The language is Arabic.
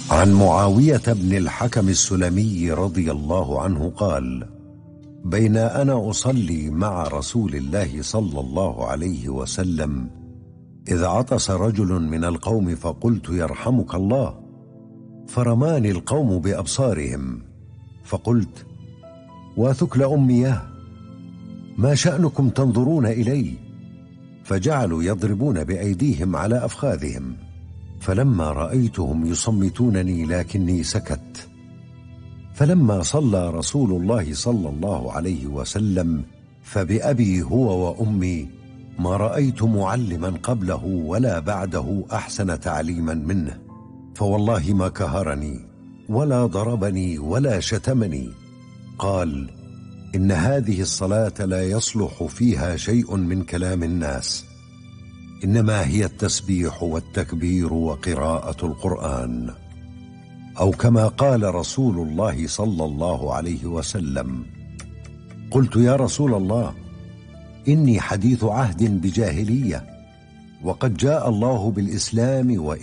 عن معاوية بن الحكم السلمي رضي الله عنه قال: بين أنا أصلي مع رسول الله صلى الله عليه وسلم إذ عطس رجل من القوم فقلت: يرحمك الله، فرماني القوم بأبصارهم، فقلت: وثكل أمياه، ما شأنكم تنظرون إلي؟ فجعلوا يضربون بأيديهم على أفخاذهم، فلما رأيتهم يصمتونني لكني سكت. فلما صلى رسول الله صلى الله عليه وسلم فبأبي هو وأمي ما رأيت معلما قبله ولا بعده أحسن تعليما منه، فوالله ما كهرني ولا ضربني ولا شتمني. قال: إن هذه الصلاة لا يصلح فيها شيء من كلام الناس، إنما هي التسبيح والتكبير وقراءة القرآن. أو كما قال رسول الله صلى الله عليه وسلم: قلت: يا رسول الله، إني حديث عهد بجاهلية، وقد جاء الله بالإسلام